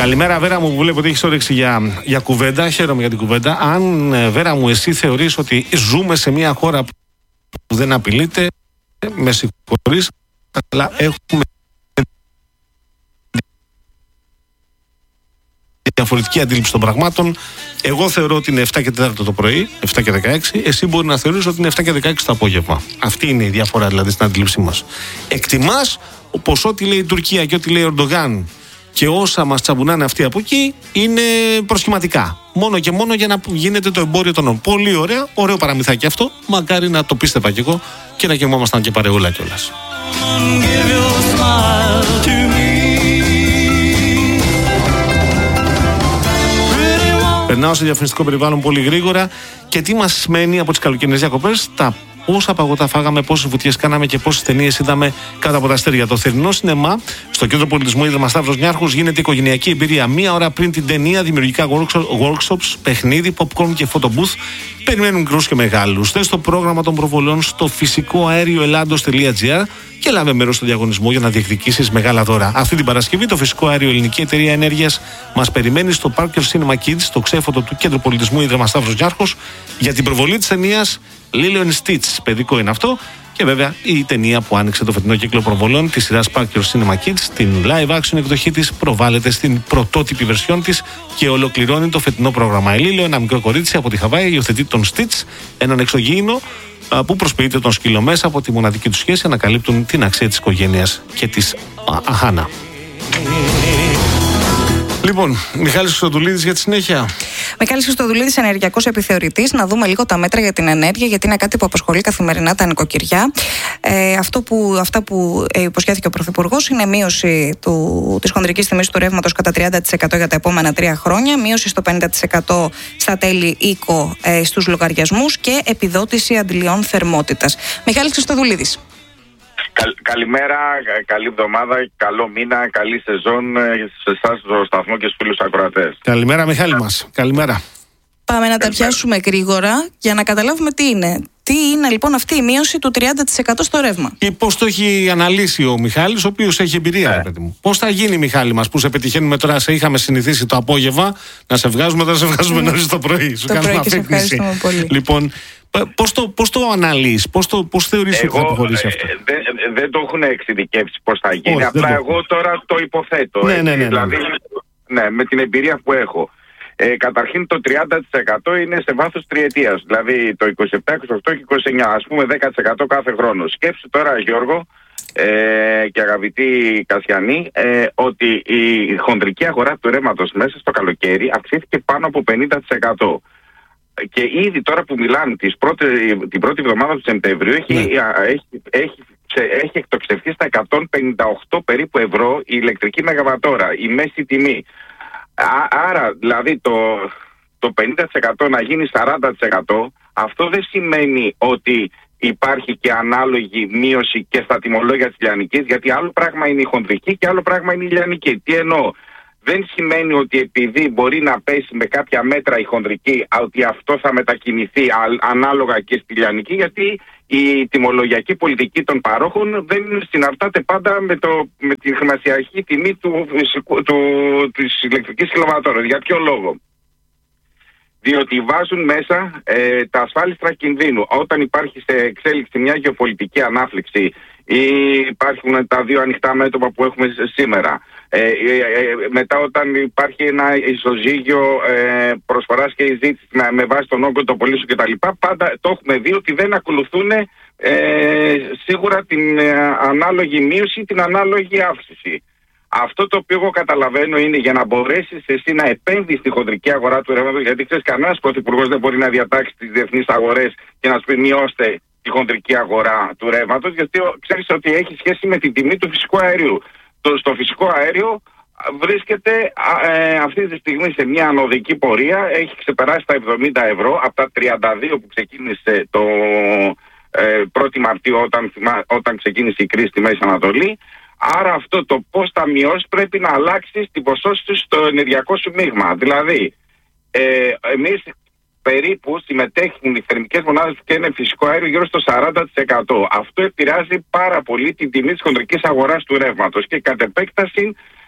Καλημέρα, Βέρα μου, που βλέπω ότι έχεις όρεξη για κουβέντα. Χαίρομαι για την κουβέντα. Αν, Βέρα μου, εσύ θεωρείς ότι ζούμε σε μια χώρα που δεν απειλείται, με συγχωρείς, αλλά έχουμε διαφορετική αντίληψη των πραγμάτων. Εγώ θεωρώ ότι είναι 7 και 4 το πρωί, 7 και 16. Εσύ μπορεί να θεωρείς ότι είναι 7 και 16 το απόγευμα. Αυτή είναι η διαφορά δηλαδή στην αντίληψή μας. Εκτιμάς πως ό,τι λέει η Τουρκία και ό,τι λέει ο Ερντογάν και όσα μας τσαμπουνάνε αυτοί από εκεί είναι προσχηματικά. Μόνο και μόνο για να γίνεται το εμπόριο των όρων. Πολύ ωραία, ωραίο παραμυθάκι αυτό. Μακάρι να το πίστευα κι εγώ και να γεμόμασταν και παρεούλα κιόλας. Περνάω σε διαφημιστικό περιβάλλον πολύ γρήγορα και τι μας μένει από τις καλοκαιρινές διακοπές, τα πόσα παγωτά φάγαμε, πόσες βουτιές κάναμε και πόσες ταινίες είδαμε κάτω από τα αστέρια. Το θερινό σινεμά στο Κέντρο Πολιτισμού Ίδρυμα Σταύρος Νιάρχος γίνεται οικογενειακή εμπειρία. Μία ώρα πριν την ταινία, δημιουργικά workshops, παιχνίδι, popcorn και photobooth. Περιμένουν μικρούς και μεγάλους. Θες το πρόγραμμα των προβολών στο φυσικοαέριος.gr και λάβε μέρος στο διαγωνισμό για να διεκδικήσεις μεγάλα δώρα. Αυτή την Παρασκευή το Φυσικό Αέριο Ελληνική Εταιρεία Ενέργειας μας περιμένει στο Parker Cinema Kids, στο ξέφωτο του Κέντρου Πολιτισμού Ίδρυμα Σταύρος Νιάρχος, για την προβολή της ταινίας Lilo and Stitch. Παιδικό είναι αυτό. Και βέβαια η ταινία που άνοιξε το φετινό κύκλο προβολών της σειράς Parker Cinema Kids, την live action εκδοχή της, προβάλλεται στην πρωτότυπη βερσιόν της και ολοκληρώνει το φετινό πρόγραμμα. Η Lilo, ένα μικρό κορίτσι από τη Χαβάη, υιοθετεί τον Stitch, έναν εξωγήινο που προσποιείται τον σκύλο. Μέσα από τη μοναδική του σχέση ανακαλύπτουν την αξία της οικογένειας και της Αχάνα. Λοιπόν, Μιχάλης Χριστοδουλίδης για τη συνέχεια. Μιχάλης Χριστοδουλίδης, ενεργειακός επιθεωρητής. Να δούμε λίγο τα μέτρα για την ενέργεια, γιατί είναι κάτι που απασχολεί καθημερινά τα νοικοκυριά. Αυτά που υποσχέθηκε ο Πρωθυπουργός είναι μείωση της χονδρικής τιμής του ρεύματος κατά 30% για τα επόμενα 3 χρόνια, μείωση στο 50% στα τέλη οίκο στους λογαριασμούς και επιδότηση αντιλιών θερμότητας. Μιχάλης Χριστοδουλίδης. Καλημέρα, καλή εβδομάδα, καλό μήνα, καλή σεζόν σε εσάς στο σταθμό και στους φίλους ακροατές. Καλημέρα, Μιχάλη μας. Καλημέρα. Πάμε να τα πιάσουμε γρήγορα για να καταλάβουμε τι είναι. Τι είναι λοιπόν αυτή η μείωση του 30% στο ρεύμα. Και πώς το έχει αναλύσει ο Μιχάλης, ο οποίος έχει εμπειρία, παιδί μου. Πώς θα γίνει, Μιχάλη μας, που σε πετυχαίνουμε τώρα, σε είχαμε συνηθίσει το απόγευμα να σε βγάζουμε, τώρα σε βγάζουμε νωρίς το πρωί. Σου κάνουμε αφήγηση. Λοιπόν, πώς το αναλύεις, πώς θεωρείς ότι θα προχωρήσει αυτό? Δεν το έχουν εξειδικεύσει πώς θα γίνει. Απλά εγώ τώρα το υποθέτω. Δηλαδή, με την εμπειρία που έχω. Καταρχήν το 30% είναι σε βάθος τριετίας, δηλαδή το 27, 28 και 29, ας πούμε 10% κάθε χρόνο. Σκέψου τώρα, Γιώργο και αγαπητοί Κασιανοί, ότι η χονδρική αγορά του ρεύματος μέσα στο καλοκαίρι αυξήθηκε πάνω από 50%. Και ήδη τώρα που μιλάμε την πρώτη εβδομάδα του Σεπτεμβρίου έχει εκτοξευθεί στα 158 περίπου ευρώ η ηλεκτρική μεγαβατόρα, η μέση τιμή. Άρα δηλαδή το 50% να γίνει 40%, αυτό δεν σημαίνει ότι υπάρχει και ανάλογη μείωση και στα τιμολόγια της λιανικής, γιατί άλλο πράγμα είναι η χονδρική και άλλο πράγμα είναι η λιανική. Τι εννοώ? Δεν σημαίνει ότι επειδή μπορεί να πέσει με κάποια μέτρα η χονδρική, ότι αυτό θα μετακινηθεί ανάλογα και στη λιανική, γιατί η τιμολογιακή πολιτική των παρόχων δεν συναρτάται πάντα με την χρηματιακή τιμή της ηλεκτρικής κιλοβατόρας. Για ποιο λόγο? Διότι βάζουν μέσα τα ασφάλιστρα κινδύνου. Όταν υπάρχει σε εξέλιξη μια γεωπολιτική ανάφλιξη ή υπάρχουν τα δύο ανοιχτά μέτωπα που έχουμε σήμερα, μετά όταν υπάρχει ένα ισοζύγιο προσφοράς και ζήτησης με βάση τον όγκο των πωλήσεων κτλ., πάντα το έχουμε δει ότι δεν ακολουθούν σίγουρα την ανάλογη μείωση ή την ανάλογη αύξηση. Αυτό το οποίο εγώ καταλαβαίνω είναι για να μπορέσεις εσύ να επένδυσεις στη χονδρική αγορά του ρεύματος, γιατί ξέρεις, κανένας πρωθυπουργός δεν μπορεί να διατάξει τις διεθνείς αγορές και να σου πει μειώστε τη χονδρική αγορά του ρεύματος, γιατί ξέρεις ότι έχει σχέση με την τιμή του φυσικού αερίου. Στο φυσικό αέριο βρίσκεται αυτή τη στιγμή σε μια ανωδική πορεία, έχει ξεπεράσει τα 70 ευρώ από τα 32 που ξεκίνησε το 1η Μαρτίου όταν ξεκίνησε η κρίση στη Μέση Ανατολή. Άρα αυτό το πώς θα μειώσει πρέπει να αλλάξει την ποσόστοση στο ενεργειακό σου μείγμα. Δηλαδή, εμείς περίπου συμμετέχουν οι θερμικές μονάδες που είναι φυσικό αέριο γύρω στο 40%. Αυτό επηρεάζει πάρα πολύ την τιμή της χονδρικής αγοράς του ρεύματος και κατ' επέκταση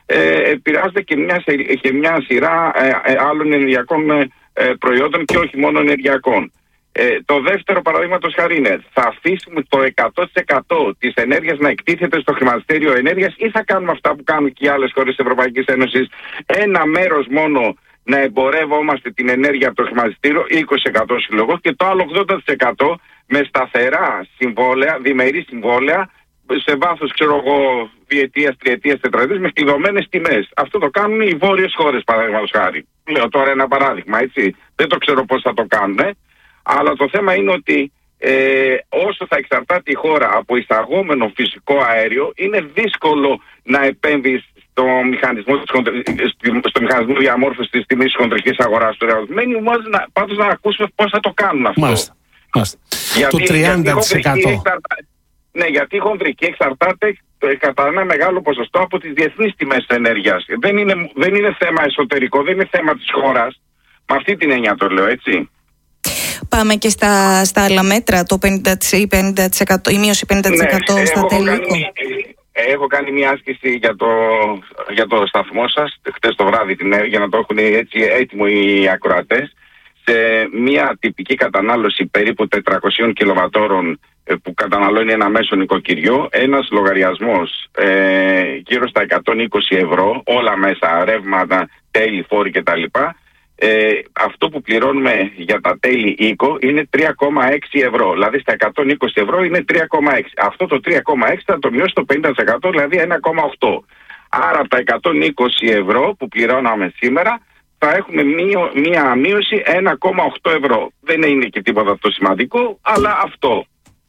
επηρεάζεται και μια σειρά άλλων ενεργειακών προϊόντων και όχι μόνο ενεργειακών. Το δεύτερο, παραδείγματος χάρη, είναι θα αφήσουμε το 100% της ενέργειας να εκτίθεται στο χρηματιστήριο ενέργειας ή θα κάνουμε αυτά που κάνουν και οι άλλες χώρες της Ευρωπαϊκής Ένωσης, ένα μέρος μόνο να εμπορεύομαστε την ενέργεια από το χρηματιστήριο, 20% συλλογός, και το άλλο 80% με σταθερά συμβόλαια, διμερή συμβόλαια, σε βάθος, διετίας, τριετίας, τετραετίας, με κλειδωμένες τιμές. Αυτό το κάνουν οι βόρειες χώρες, παραδείγματος χάρη. Λέω τώρα ένα παράδειγμα, έτσι. Δεν το ξέρω πώς θα το κάνουν, αλλά το θέμα είναι ότι όσο θα εξαρτάται η χώρα από εισαγόμενο φυσικό αέριο, είναι δύσκολο να επέμβει στο μηχανισμό διαμόρφωσης της τιμής της χοντρικής αγοράς του ρεύματος. Μένει πάντως να ακούσουμε πώς θα το κάνουν αυτό. Μάλιστα. Γιατί, το 30%. Ναι, γιατί η χοντρική εξαρτάται κατά ένα μεγάλο ποσοστό από τις διεθνείς τιμές ενέργειας. Δεν είναι θέμα εσωτερικό, δεν είναι θέμα της χώρας. Με αυτή την έννοια το λέω, έτσι. Πάμε και στα άλλα μέτρα, το 50%, η μείωση 50% στα τέλη. Έχω κάνει μια άσκηση για το σταθμό σας χτες το βράδυ, για να το έχουν έτσι έτοιμο οι ακροατές. Σε μια τυπική κατανάλωση περίπου 400 κιλοβατόρων που καταναλώνει ένα μέσο νοικοκυριό, ένας λογαριασμός γύρω στα 120 ευρώ, όλα μέσα, ρεύματα, τέλη, φόροι κτλ. Αυτό που πληρώνουμε για τα τέλη οίκο είναι 3,6 ευρώ. Δηλαδή στα 120 ευρώ είναι 3,6. Αυτό το 3,6 θα το μειώσει το 50%, δηλαδή 1,8. Άρα από τα 120 ευρώ που πληρώναμε σήμερα θα έχουμε μία μείωση 1,8 ευρώ. Δεν είναι και τίποτα αυτό σημαντικό, αλλά αυτό.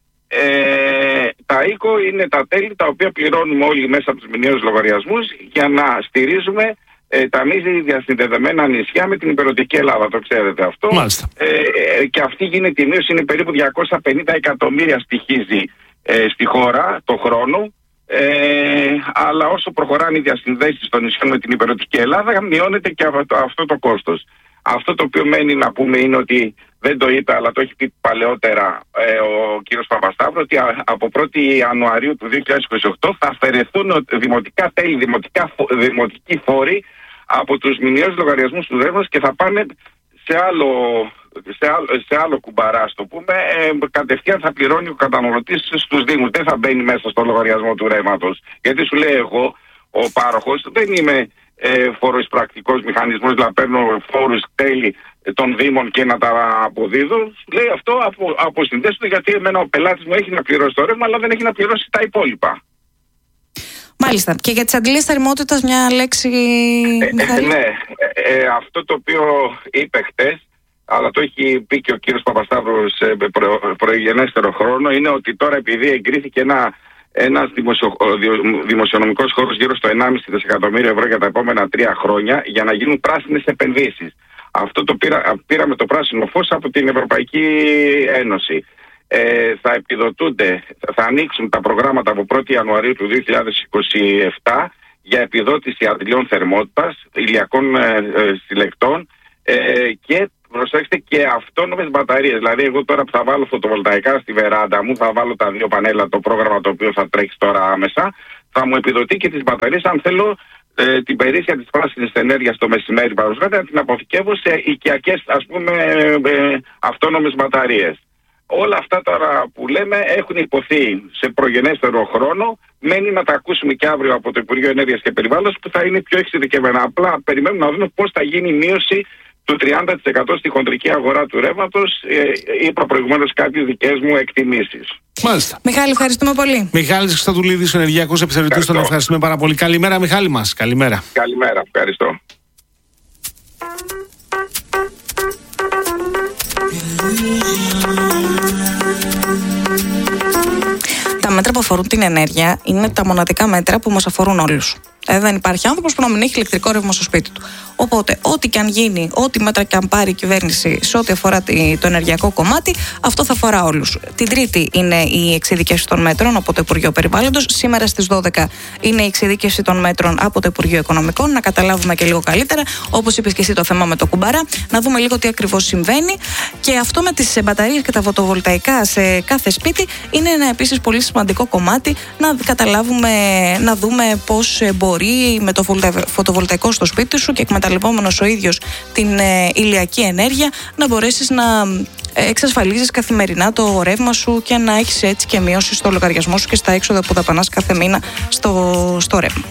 Τα οίκο είναι τα τέλη τα οποία πληρώνουμε όλοι μέσα από τους μηνιαίους λογαριασμούς για να στηρίζουμε τα μη διασυνδεδεμένα νησιά με την υπηρετική Ελλάδα, το ξέρετε αυτό. Και αυτή γίνεται η μείωση, είναι περίπου 250 εκατομμύρια στοιχίζει στη χώρα το χρόνο, αλλά όσο προχωράνε οι διασυνδέσεις των νησιών με την υπηρετική Ελλάδα, μειώνεται και αυτό το κόστος. Αυτό το οποίο μένει να πούμε είναι ότι, δεν το είπε αλλά το έχει πει παλαιότερα ο κύριος Παπασταύρου, ότι από 1η Ιανουαρίου του 2028 θα αφαιρεθούν δημοτικά τέλη, δημοτικοί φόροι από τους μηνιαίους λογαριασμούς του ρεύματος και θα πάνε σε άλλο κουμπαρά, το πούμε, κατευθείαν θα πληρώνει ο καταναλωτής στους Δήμους. Δεν θα μπαίνει μέσα στο λογαριασμό του ρεύματος. Γιατί σου λέει, εγώ, ο πάροχος, δεν είμαι φοροεισπρακτικός μηχανισμός, δηλαδή παίρνω φόρους, τέλη των Δήμων και να τα αποδίδω. Σου λέει αυτό, αποσυνδέσου, γιατί εμένα ο πελάτης μου έχει να πληρώσει το ρεύμα, αλλά δεν έχει να πληρώσει τα υπόλοιπα. Μάλιστα. Και για τις αντλήσεις θερμότητας μια λέξη, Μιχάλη. Ναι, αυτό το οποίο είπε χτες, αλλά το έχει πει και ο κύριος Παπασταύρου σε προηγενέστερο χρόνο, είναι ότι τώρα επειδή εγκρίθηκε ένας δημοσιονομικός χώρος γύρω στο 1,5 δισεκατομμύριο ευρώ για τα επόμενα 3 χρόνια για να γίνουν πράσινες επενδύσεις. Αυτό το πήραμε το πράσινο φως από την Ευρωπαϊκή Ένωση. Θα επιδοτούνται, θα ανοίξουν τα προγράμματα από 1η Ιανουαρίου του 2027 για επιδότηση αντλιών θερμότητας, ηλιακών συλλεκτών και προσέξτε και αυτόνομες μπαταρίες. Δηλαδή εγώ τώρα που θα βάλω φωτοβολταϊκά στη βεράντα μου, θα βάλω τα 2 πανέλα, το πρόγραμμα το οποίο θα τρέξει τώρα άμεσα, θα μου επιδοτεί και τις μπαταρίες αν θέλω την περίσσια της πράσινης ενέργειας το μεσημέρι παρουσιάζεται να την αποθηκεύω σε οικιακές, ας πούμε, αυτόνομες μπαταρίες. Όλα αυτά τώρα που λέμε έχουν υποθεί σε προγενέστερο χρόνο. Μένει να τα ακούσουμε και αύριο από το Υπουργείο Ενέργειας και Περιβάλλοντος που θα είναι πιο εξειδικευμένα. Απλά περιμένουμε να δούμε πώς θα γίνει η μείωση του 30% στη χοντρική αγορά του ρεύματος. Είπα προηγουμένως κάποιες δικές μου εκτιμήσεις. Μάλιστα. Μιχάλη, ευχαριστούμε πολύ. Μιχάλης Χρυστοδουλίδης, ο ενεργειακός επιθεωρητής, τον ευχαριστούμε πάρα πολύ. Καλημέρα, Μιχάλη μας. Καλημέρα. Καλημέρα, ευχαριστώ. Τα μέτρα που αφορούν την ενέργεια είναι τα μοναδικά μέτρα που μας αφορούν όλους. Δεν υπάρχει άνθρωπος που να μην έχει ηλεκτρικό ρεύμα στο σπίτι του. Οπότε, ό,τι και αν γίνει, ό,τι μέτρα και αν πάρει η κυβέρνηση σε ό,τι αφορά το ενεργειακό κομμάτι, αυτό θα αφορά όλους. Την Τρίτη είναι η εξειδικεύση των μέτρων από το Υπουργείο Περιβάλλοντος. Σήμερα στις 12 είναι η εξειδικεύση των μέτρων από το Υπουργείο Οικονομικών. Να καταλάβουμε και λίγο καλύτερα, όπως είπες και εσύ, το θέμα με το κουμπάρα, να δούμε λίγο τι ακριβώς συμβαίνει. Και αυτό με τις μπαταρίες και τα φωτοβολταϊκά σε κάθε σπίτι είναι ένα επίσης πολύ σημαντικό κομμάτι να καταλάβουμε, να δούμε πώς μπορεί μπορεί με το φωτοβολταϊκό στο σπίτι σου και εκμεταλλευόμενος ο ίδιος την ηλιακή ενέργεια να μπορέσεις να εξασφαλίζεις καθημερινά το ρεύμα σου και να έχεις έτσι και μείωση στο λογαριασμό σου και στα έξοδα που δαπανάς κάθε μήνα στο ρεύμα.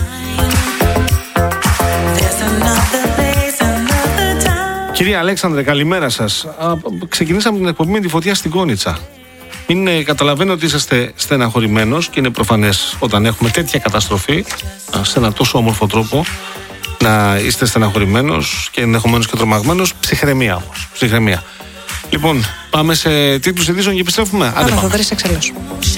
Κυρία Αλέξανδρε, καλημέρα σας. Ξεκινήσαμε την εκπομπή με τη φωτιά στην Κόνιτσα. Καταλαβαίνω ότι είσαστε στεναχωρημένος και είναι προφανές όταν έχουμε τέτοια καταστροφή σε ένα τόσο όμορφο τρόπο να είστε στεναχωρημένος και ενδεχομένως και τρομαγμένος. Ψυχραιμία όμως. Ψυχραιμία. Λοιπόν, πάμε σε τίτλους ειδήσεων και επιστρέφουμε. Άντε, θα βρεις εξελός.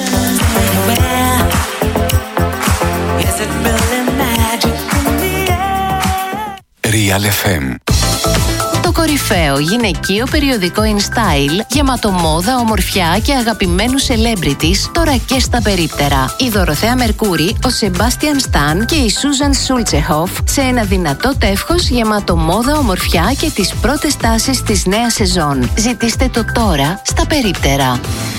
Real FM. Το κορυφαίο γυναικείο περιοδικό InStyle, γεμάτο μόδα, ομορφιά και αγαπημένους celebrities, τώρα και στα περίπτερα. Η Δωροθέα Μερκούρη, ο Σεμπάστιαν Σταν και η Σούζαν Σούλτσεχοφ σε ένα δυνατό τεύχος γεμάτο μόδα, ομορφιά και τις πρώτες τάσεις της νέας σεζόν. Ζητήστε το τώρα στα περίπτερα.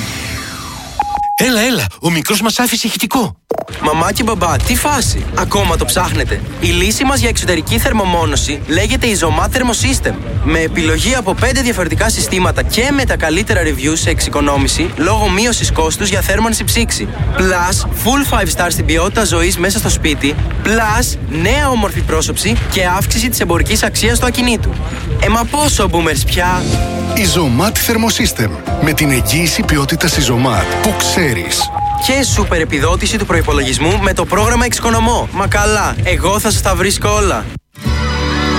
Έλα, ο μικρός μας άφησε ηχητικό. Μαμά και μπαμπά, τι φάση! Ακόμα το ψάχνετε? Η λύση μας για εξωτερική θερμομόνωση λέγεται Isomat Thermosystem. Με επιλογή από 5 διαφορετικά συστήματα και με τα καλύτερα reviews σε εξοικονόμηση λόγω μείωσης κόστους για θέρμανση ψήξη. Plus, full 5 star στην ποιότητα ζωής μέσα στο σπίτι. Plus, νέα όμορφη πρόσωψη και αύξηση της εμπορικής αξίας του ακινήτου. Μα πόσο boomers πια! Isomat Thermosystem. Με την εγγύηση ποιότητας Isomat που ξέρεις. Και σούπερ επιδότηση του προϋπολογισμού με το πρόγραμμα Εξοικονομώ. Μα καλά, εγώ θα σας τα βρίσκω όλα.